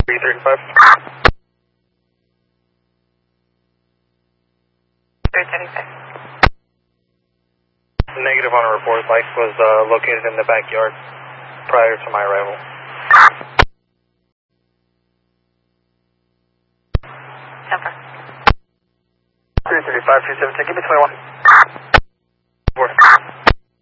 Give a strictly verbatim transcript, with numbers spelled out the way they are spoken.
three thirty-five. three thirty-five. Negative on a report. Bike was uh, located in the backyard prior to my arrival. Number. three thirty-five, two seventeen, give me twenty-one.